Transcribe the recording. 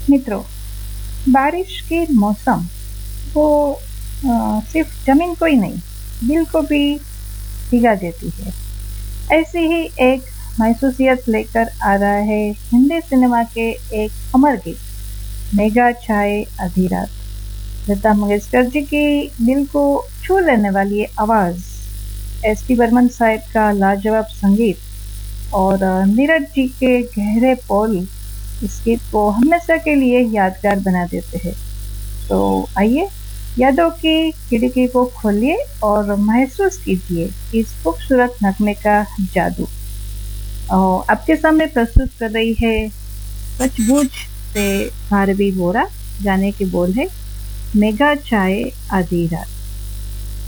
मित्रों, बारिश के मौसम वो सिर्फ जमीन को ही नहीं, दिल को भी भिगा देती है। ऐसी ही एक महसूसियत लेकर आ रहा है हिंदी सिनेमा के एक अमर गीत, मेघा छाए आधी रात। लता मंगेशकर जी की दिल को छू लेने वाली ये आवाज़, एस टी बर्मन साहब का लाजवाब संगीत और नीरज जी के गहरे बोल इस गीत को हमेशा के लिए यादगार बना देते हैं। तो आइए, यादों की खिड़की को खोलिए और महसूस कीजिए इस खूबसूरत नगमे का जादू। और आपके सामने प्रस्तुत कर रही है सचबूझ से भारवी वोरा। गाने के बोल है मेघा छाए आधी रात।